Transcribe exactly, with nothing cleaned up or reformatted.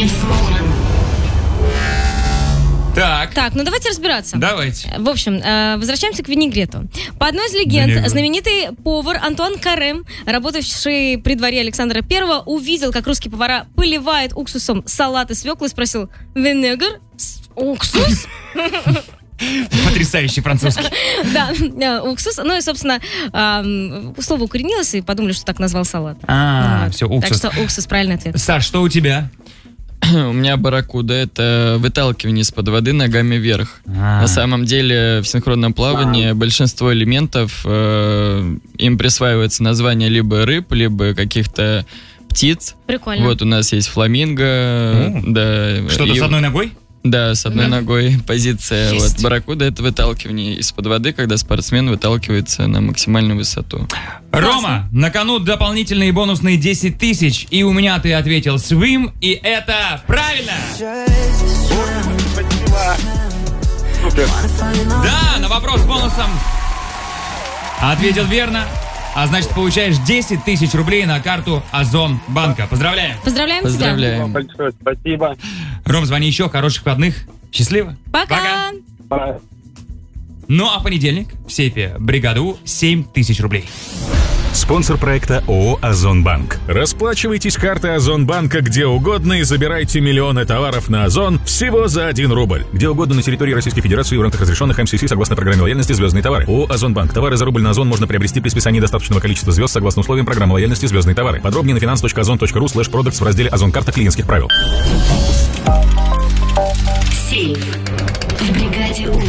Так. Так, ну давайте разбираться. Давайте. В общем, э, возвращаемся к винегрету. По одной из легенд, Винегрет. знаменитый повар Антуан Карем, работавший при дворе Александра Первого, увидел, как русские повара поливают уксусом салат из свеклы и спросил: «Винегр? Уксус?» Потрясающий французский. Да, э, уксус. Ну и, собственно, э, слово укоренилось, и подумали, что так назвал салат. А, Вот. все, уксус. Так что уксус — правильный ответ. Саш, что у тебя? У меня барракуда — это выталкивание из-под воды ногами вверх. А. На самом деле в синхронном плавании большинство элементов, э, им присваивается название либо рыб, либо каких-то птиц. Прикольно. Вот у нас есть фламинго. О. Да, Что-то и- с одной ногой? Да, с одной Да. ногой позиция. Есть. Вот барракуда — это выталкивание из-под воды, когда спортсмен выталкивается на максимальную высоту. Рома, на кону дополнительные бонусные десять тысяч, и у меня ты ответил swim, и это правильно! Спасибо. Супер. Да, на вопрос с бонусом ответил верно, а значит получаешь десять тысяч рублей на карту Озон банка. Поздравляем! Поздравляем тебя. Поздравляем. Большое спасибо. Ром, звони еще, хороших выходных, счастливо! Пока. Пока. Ну а в понедельник в сейфе бригады У семь тысяч рублей. Спонсор проекта ООО «Озонбанк». Расплачивайтесь картой Озонбанка где угодно и забирайте миллионы товаров на Озон всего за один рубль. Где угодно на территории Российской Федерации в рамках разрешенных эм си си согласно программе лояльности «Звездные товары». ООО «Озонбанк». Товары за рубль на Озон можно приобрести при списании достаточного количества звезд согласно условиям программы лояльности «Звездные товары». Подробнее на finance точка озон точка ру слэш продактс в разделе «Озон карта клиентских правил». Сейф в бригаде У.